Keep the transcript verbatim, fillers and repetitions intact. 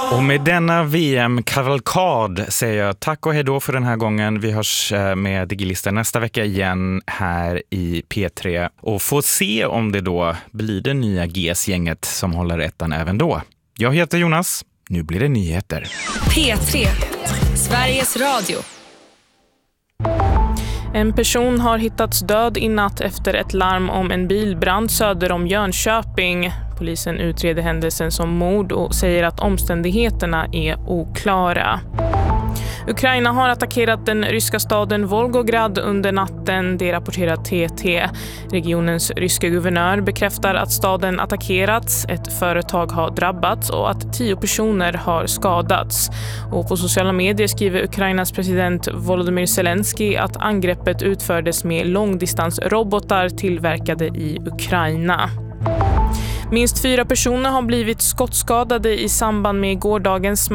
Och med denna V M-kavalkad säger jag tack och hej då för den här gången. Vi hörs med Digilisten nästa vecka igen här i P tre. Och får se om det då blir det nya G S-gänget som håller ettan även då. Jag heter Jonas. Nu blir det nyheter. P tre. Sveriges Radio. En person har hittats död i natt efter ett larm om en bilbrand söder om Jönköping. Polisen utreder händelsen som mord och säger att omständigheterna är oklara. Ukraina har attackerat den ryska staden Volgograd under natten, det rapporterar T T. Regionens ryska guvernör bekräftar att staden attackerats, ett företag har drabbats och att tio personer har skadats. Och på sociala medier skriver Ukrainas president Volodymyr Zelensky att angreppet utfördes med långdistansrobotar tillverkade i Ukraina. Minst fyra personer har blivit skottskadade i samband med gårdagens